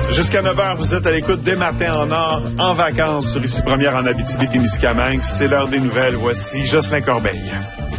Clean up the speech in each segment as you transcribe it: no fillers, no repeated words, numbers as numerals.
Jusqu'à 9h, vous êtes à l'écoute des Matins en Or, en vacances sur Ici Première en Abitibi-Témiscamingue. C'est l'heure des nouvelles. Voici Jocelyn Corbeil.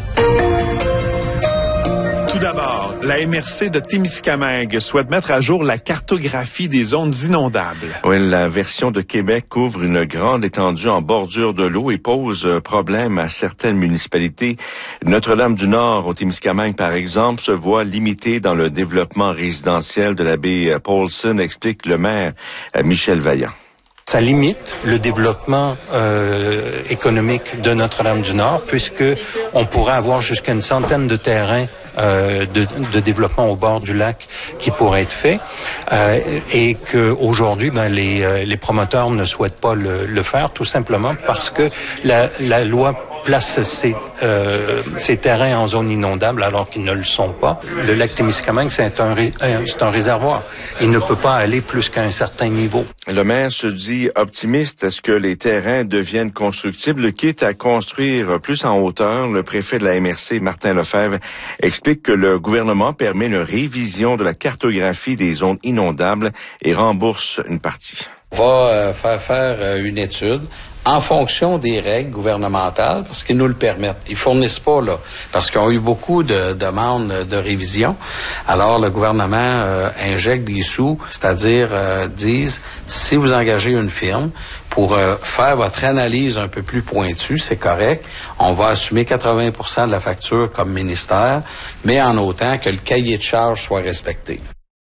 Tout d'abord, la MRC de Témiscamingue souhaite mettre à jour la cartographie des zones inondables. Oui, la version de Québec couvre une grande étendue en bordure de l'eau et pose problème à certaines municipalités. Notre-Dame-du-Nord, au Témiscamingue, par exemple, se voit limitée dans le développement résidentiel de la baie Paulson, explique le maire Michel Vaillant. Ça limite le développement économique de Notre-Dame-du-Nord, puisque on pourrait avoir jusqu'à une centaine de terrains de développement au bord du lac qui pourraient être faits, et que aujourd'hui, les promoteurs ne souhaitent pas le faire, tout simplement parce que la loi place ces terrains en zone inondable alors qu'ils ne le sont pas. Le lac Témiscamingue, c'est un réservoir. Il ne peut pas aller plus qu'à un certain niveau. Le maire se dit optimiste. Est-ce que les terrains deviennent constructibles, quitte à construire plus en hauteur? Le préfet de la MRC, Martin Lefebvre, explique que le gouvernement permet une révision de la cartographie des zones inondables et rembourse une partie. On va faire une étude en fonction des règles gouvernementales, parce qu'ils nous le permettent. Ils fournissent pas, là, parce qu'ils ont eu beaucoup de demandes de révision. Alors, le gouvernement injecte des sous, c'est-à-dire disent, si vous engagez une firme pour faire votre analyse un peu plus pointue, c'est correct. On va assumer 80% de la facture comme ministère, mais en autant que le cahier de charge soit respecté.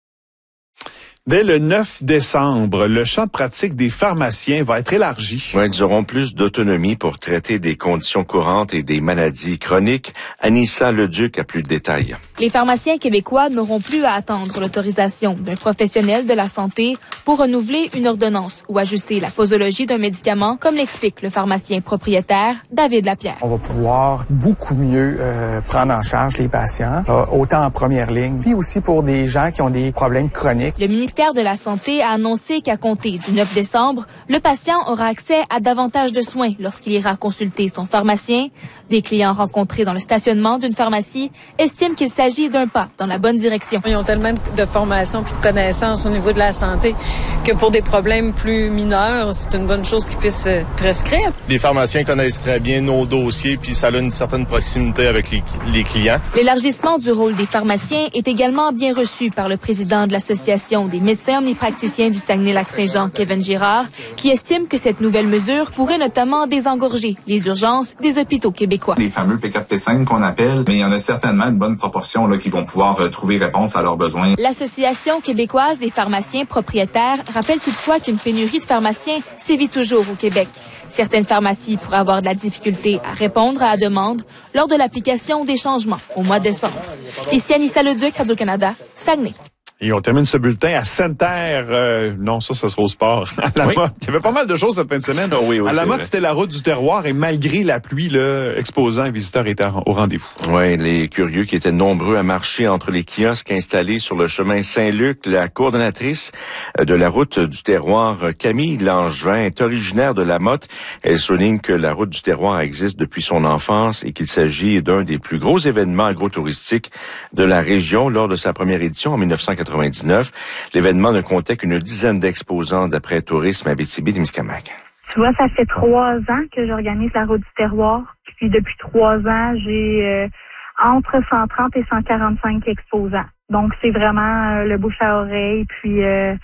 Dès le 9 décembre, le champ de pratique des pharmaciens va être élargi. Oui, ils auront plus d'autonomie pour traiter des conditions courantes et des maladies chroniques. Anissa Leduc a plus de détails. Les pharmaciens québécois n'auront plus à attendre l'autorisation d'un professionnel de la santé pour renouveler une ordonnance ou ajuster la posologie d'un médicament, comme l'explique le pharmacien propriétaire David Lapierre. On va pouvoir beaucoup mieux prendre en charge les patients, autant en première ligne, puis aussi pour des gens qui ont des problèmes chroniques. Le ministère de la Santé a annoncé qu'à compter du 9 décembre, le patient aura accès à davantage de soins lorsqu'il ira consulter son pharmacien. Des clients rencontrés dans le stationnement d'une pharmacie estiment qu'il s'agit d'un pas dans la bonne direction. Ils ont tellement de formation puis de connaissances au niveau de la santé que pour des problèmes plus mineurs, c'est une bonne chose qu'ils puissent prescrire. Les pharmaciens connaissent très bien nos dossiers puis ça a une certaine proximité avec les clients. L'élargissement du rôle des pharmaciens est également bien reçu par le président de l'Association des médecins omnipraticiens du Saguenay-Lac-Saint-Jean, Kevin Girard, qui estime que cette nouvelle mesure pourrait notamment désengorger les urgences des hôpitaux québécois. Les fameux P4, P5 qu'on appelle, mais il y en a certainement une bonne proportion là qui vont pouvoir trouver réponse à leurs besoins. L'Association québécoise des pharmaciens propriétaires rappelle toutefois qu'une pénurie de pharmaciens sévit toujours au Québec. Certaines pharmacies pourraient avoir de la difficulté à répondre à la demande lors de l'application des changements au mois de décembre. Ici Anissa Leduc, Radio-Canada, Saguenay. Et on termine ce bulletin à Sainte-Terre. Non, ça sera au sport. À la Motte. Il y avait pas mal de choses cette fin de semaine. Oui, à la Motte, c'était la route du terroir et malgré la pluie, exposants et visiteurs étaient au rendez-vous. Oui, les curieux qui étaient nombreux à marcher entre les kiosques installés sur le chemin Saint-Luc. La coordonnatrice de la route du terroir, Camille Langevin, est originaire de la Motte. Elle souligne que la route du terroir existe depuis son enfance et qu'il s'agit d'un des plus gros événements agrotouristiques de la région lors de sa première édition en 1999. L'événement ne comptait qu'une dizaine d'exposants d'après Tourisme Abitibi-Témiscamingue. Tu vois, ça fait 3 ans que j'organise la route du terroir. Puis depuis 3 ans, j'ai entre 130 et 145 exposants. Donc c'est vraiment le bouche à oreille, puis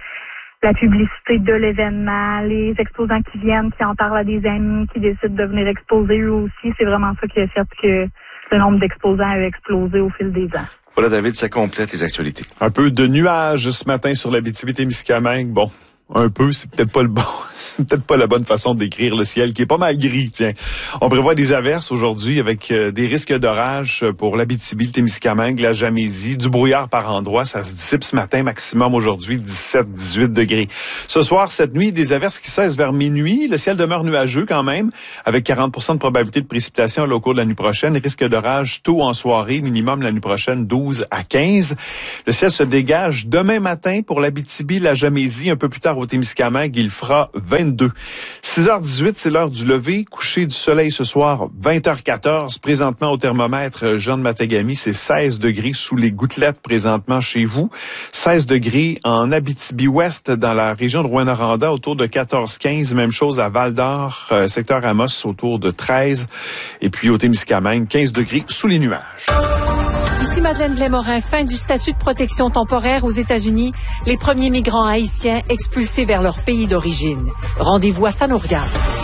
la publicité de l'événement, les exposants qui viennent, qui en parlent à des amis, qui décident de venir exposer eux aussi. C'est vraiment ça qui a fait que le nombre d'exposants a explosé au fil des ans. Voilà, David, ça complète les actualités. Un peu de nuages ce matin sur l'Abitibi-Témiscamingue. Bon, un peu, c'est peut-être pas c'est peut-être pas la bonne façon de décrire le ciel, qui est pas mal gris, tiens. On prévoit des averses aujourd'hui avec des risques d'orage pour l'Abitibi, le Témiscamingue, la Jamésie, du brouillard par endroits. Ça se dissipe ce matin, maximum aujourd'hui 17-18 degrés. Ce soir, cette nuit, des averses qui cessent vers minuit. Le ciel demeure nuageux quand même, avec 40% de probabilité de précipitation au cours de la nuit prochaine. Risque d'orage tôt en soirée, minimum la nuit prochaine 12 à 15. Le ciel se dégage demain matin pour l'Abitibi, la Jamésie. Un peu plus tard au Témiscamingue, il fera 22. 6h18, c'est l'heure du lever. Coucher du soleil ce soir, 20h14. Présentement au thermomètre, Jean de Matagami, c'est 16 degrés sous les gouttelettes présentement chez vous. 16 degrés en Abitibi-Ouest dans la région de Rouyn-Noranda autour de 14-15. Même chose à Val-d'Or, secteur Amos autour de 13. Et puis au Témiscamingue, 15 degrés sous les nuages. Ici Madeleine Blais-Morin, fin du statut de protection temporaire aux États-Unis. Les premiers migrants haïtiens expulsés vers leur pays d'origine. Rendez-vous à Sanourga.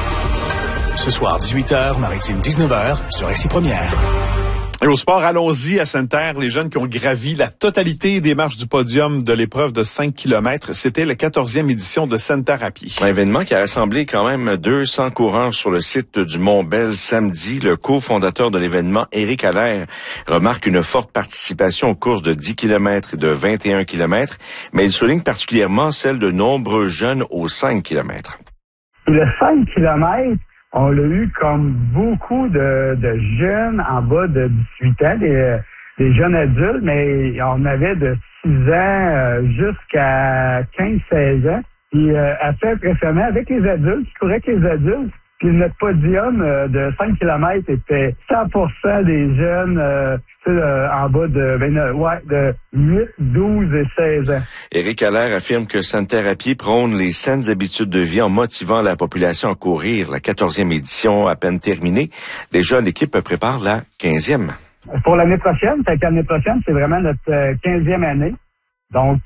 Ce soir, 18h, Maritime 19h, sur RCI Première. Et au sport, allons-y à Sainte-Terre. Les jeunes qui ont gravi la totalité des marches du podium de l'épreuve de 5 km. C'était la 14e édition de Sainte-Terre à pied. Un événement qui a rassemblé quand même 200 coureurs sur le site du Mont-Bel samedi. Le cofondateur de l'événement, Éric Allaire, remarque une forte participation aux courses de 10 km et de 21 km, mais il souligne particulièrement celle de nombreux jeunes aux 5 km. Le 5 km, on l'a eu comme beaucoup de jeunes en bas de 18 ans, des jeunes adultes, mais on avait de 6 ans jusqu'à 15-16 ans. Puis assez impressionnant avec les adultes, qui couraient avec les adultes. Puis notre podium de 5 km était 100% des jeunes en bas de 8, 12 et 16 ans. Éric Allaire affirme que Sainte-Terre à pied prône les saines habitudes de vie en motivant la population à courir. La 14e édition à peine terminée. Déjà, l'équipe prépare la 15e. Pour l'année prochaine, l'année prochaine, c'est vraiment notre 15e année. Donc,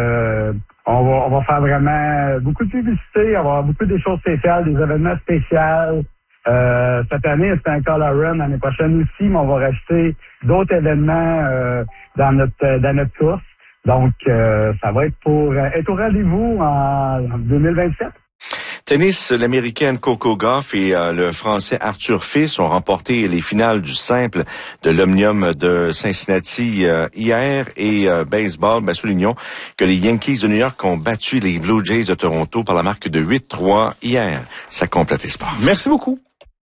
on va faire vraiment beaucoup de publicité, on va avoir beaucoup de choses spéciales, des événements spéciaux. Cette année, c'est un call à run. L'année prochaine aussi, mais on va rajouter d'autres événements dans notre course. Donc, ça va être pour être au rendez-vous en 2027. Tennis, l'Américaine Coco Gauff et le Français Arthur Fils ont remporté les finales du simple de l'Omnium de Cincinnati hier. Et baseball, soulignons que les Yankees de New York ont battu les Blue Jays de Toronto par la marque de 8-3 hier. Ça complète les sports. Merci beaucoup.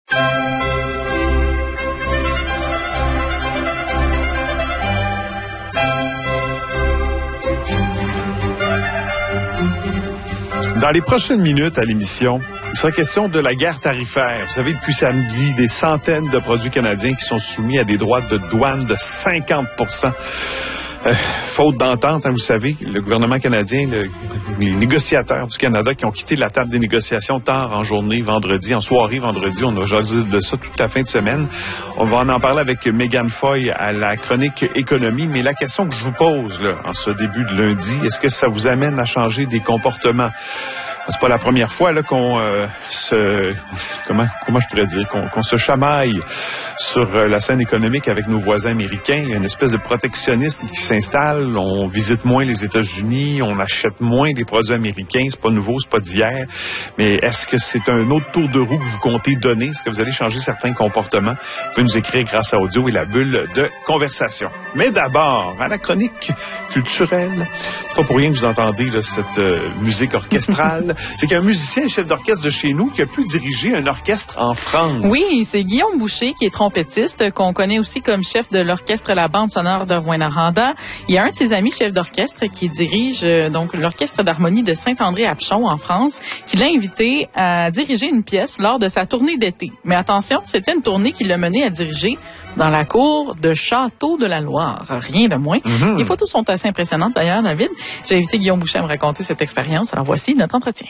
Dans les prochaines minutes à l'émission, il sera question de la guerre tarifaire. Vous savez, depuis samedi, des centaines de produits canadiens qui sont soumis à des droits de douane de 50%. Faute d'entente, vous savez, le gouvernement canadien, les négociateurs du Canada qui ont quitté la table des négociations tard en journée, vendredi, en soirée vendredi. On a jasé de ça toute la fin de semaine. On va en parler avec Mégane Foy à la chronique économie. Mais la question que je vous pose là, en ce début de lundi, est-ce que ça vous amène à changer des comportements? C'est pas la première fois là qu'on comment je pourrais dire qu'on se chamaille sur la scène économique avec nos voisins américains. Il y a une espèce de protectionnisme qui s'installe. On visite moins les États-Unis, on achète moins des produits américains. C'est pas nouveau, c'est pas d'hier. Mais est-ce que c'est un autre tour de roue que vous comptez donner? Est-ce que vous allez changer certains comportements? Vous pouvez nous écrire grâce à Audio et la bulle de conversation. Mais d'abord, à la chronique culturelle, c'est pas pour rien que vous entendez là, cette musique orchestrale. C'est qu'un musicien, chef d'orchestre de chez nous, qui a pu diriger un orchestre en France. Oui, c'est Guillaume Boucher, qui est trompettiste, qu'on connaît aussi comme chef de l'orchestre La Bande sonore de Rouyn-Noranda. Il y a un de ses amis chef d'orchestre qui dirige donc l'orchestre d'harmonie de Saint-André-Apchon en France, qui l'a invité à diriger une pièce lors de sa tournée d'été. Mais attention, c'était une tournée qui l'a mené à diriger dans la cour de Château de la Loire. Rien de moins. Mm-hmm. Les photos sont assez impressionnantes d'ailleurs, David. J'ai invité Guillaume Boucher à me raconter cette expérience. Alors voici notre entretien.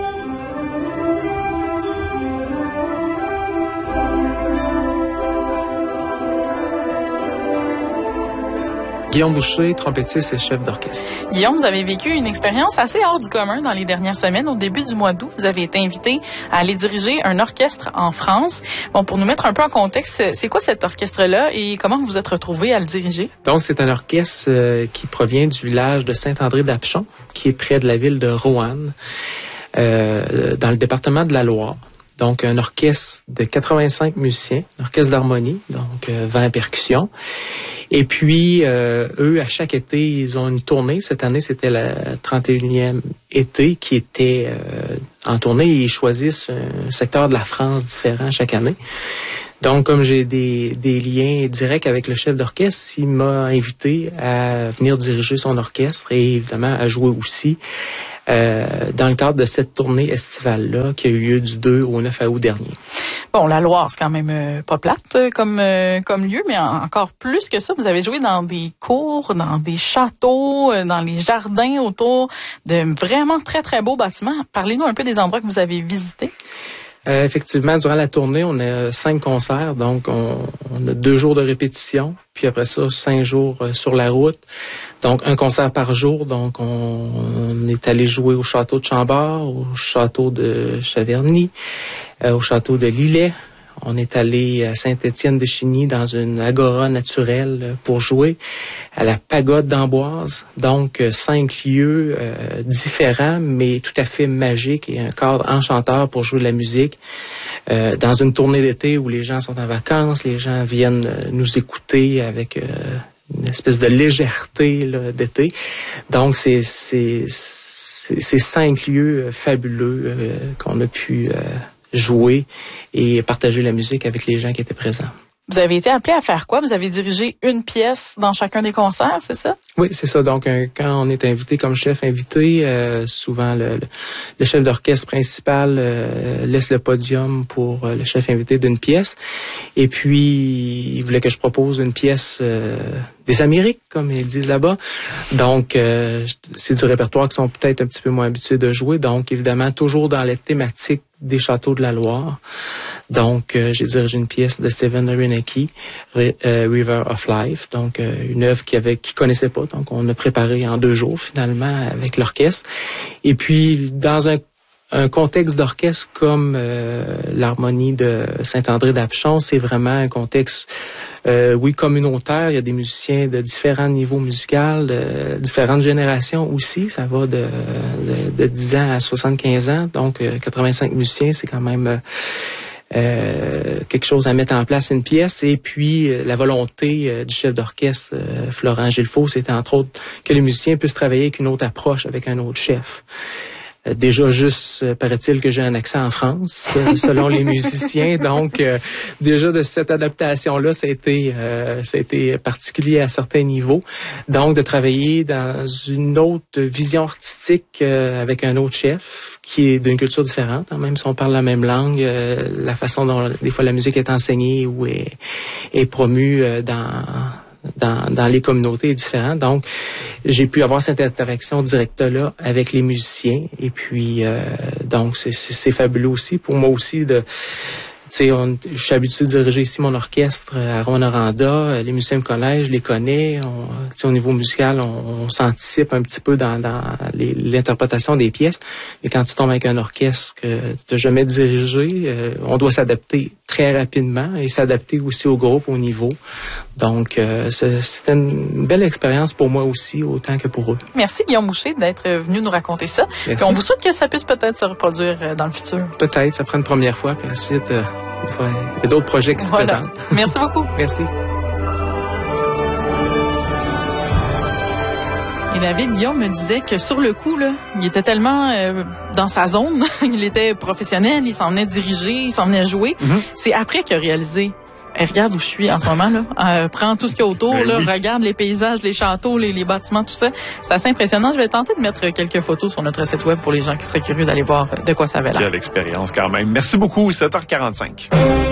Guillaume Boucher, trompettiste et chef d'orchestre. Guillaume, vous avez vécu une expérience assez hors du commun dans les dernières semaines. Au début du mois d'août, vous avez été invité à aller diriger un orchestre en France. Bon, pour nous mettre un peu en contexte, c'est quoi cet orchestre-là et comment vous vous êtes retrouvé à le diriger? Donc, c'est un orchestre qui provient du village de Saint-André-d'Apchon, qui est près de la ville de Roanne, dans le département de la Loire. Donc, un orchestre de 85 musiciens, un orchestre d'harmonie, donc 20 percussions. Et puis, eux, à chaque été, ils ont une tournée. Cette année, c'était la 31e été qui était en tournée. Ils choisissent un secteur de la France différent chaque année. Donc, comme j'ai des liens directs avec le chef d'orchestre, il m'a invité à venir diriger son orchestre et évidemment à jouer aussi dans le cadre de cette tournée estivale-là qui a eu lieu du 2 au 9 août dernier. Bon, la Loire, c'est quand même pas plate comme lieu, mais encore plus que ça, vous avez joué dans des cours, dans des châteaux, dans les jardins autour de vraiment très, très beaux bâtiments. Parlez-nous un peu des endroits que vous avez visités. Effectivement, durant la tournée, on a 5 concerts, donc on a 2 jours de répétition, puis après ça, 5 jours sur la route. Donc, un concert par jour. Donc, on est allé jouer au château de Chambord, au château de Chaverny, au château de Lillet. On est allé à Saint-Étienne-de-Chigny dans une agora naturelle pour jouer, à la pagode d'Amboise. Donc, 5 lieux différents, mais tout à fait magiques et un cadre enchanteur pour jouer de la musique. Dans une tournée d'été où les gens sont en vacances, les gens viennent nous écouter avec une espèce de légèreté là, d'été. Donc, c'est 5 lieux fabuleux qu'on a pu jouer et partager la musique avec les gens qui étaient présents. Vous avez été appelé à faire quoi? Vous avez dirigé une pièce dans chacun des concerts, c'est ça? Oui, c'est ça. Donc, quand on est invité comme chef invité, souvent le chef d'orchestre principal laisse le podium pour le chef invité d'une pièce. Et puis, il voulait que je propose une pièce des Amériques, comme ils disent là-bas. Donc, c'est du répertoire qui sont peut-être un petit peu moins habitués de jouer. Donc, évidemment, toujours dans les thématiques des châteaux de la Loire. Donc, j'ai dirigé une pièce de Stephen Aronaki, River of Life, donc une œuvre qu'il connaissait pas. Donc, on a préparé en 2 jours finalement avec l'orchestre. Et puis, dans un contexte d'orchestre comme l'harmonie de Saint-André d'Apchon, c'est vraiment un contexte, oui, communautaire. Il y a des musiciens de différents niveaux musicaux, de différentes générations aussi. Ça va de 10 ans à 75 ans. Donc, 85 musiciens, c'est quand même quelque chose à mettre en place, une pièce. Et puis, la volonté du chef d'orchestre, Florent Gilfaux, c'était entre autres que les musiciens puissent travailler avec une autre approche, avec un autre chef. Déjà, juste, paraît-il que j'ai un accent en France, selon les musiciens. Donc, déjà, de cette adaptation-là, ça a été particulier à certains niveaux. Donc, de travailler dans une autre vision artistique avec un autre chef qui est d'une culture différente, même si on parle la même langue, la façon dont, des fois, la musique est enseignée ou est promue dans les communautés est différent. Donc, j'ai pu avoir cette interaction directe-là avec les musiciens. Et puis, donc, c'est fabuleux aussi. Pour moi aussi, je suis habitué de diriger ici mon orchestre à Rwanda. Les musiciens me connaissent, je les connais. Au niveau musical, on s'anticipe un petit peu dans l'interprétation des pièces. Mais quand tu tombes avec un orchestre que tu n'as jamais dirigé, on doit s'adapter très rapidement et s'adapter aussi au groupe, au niveau. Donc, c'était une belle expérience pour moi aussi, autant que pour eux. Merci Guillaume Boucher d'être venu nous raconter ça. Puis on vous souhaite que ça puisse peut-être se reproduire dans le futur. Peut-être, ça prend une première fois, puis ensuite, il y a d'autres projets qui se présentent. Merci beaucoup. Merci. Et David, Guillaume me disait que sur le coup, là, il était tellement dans sa zone, il était professionnel, il s'en venait diriger, il s'en venait jouer. Mm-hmm. C'est après qu'il a réalisé. Regarde où je suis en ce moment, là. Prends tout ce qu'il y a autour, là. Oui. Regarde les paysages, les châteaux, les bâtiments, tout ça. C'est assez impressionnant. Je vais tenter de mettre quelques photos sur notre site web pour les gens qui seraient curieux d'aller voir de quoi ça avait l'air. Quelle expérience quand même. Merci beaucoup. 7h45.